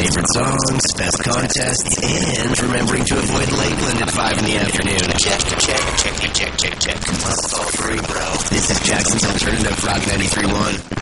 favorite songs, best contests, and remembering to avoid Lakeland at 5 in the afternoon. Check. It's all free, bro. This is Jackson's Alternative Rock 93.1.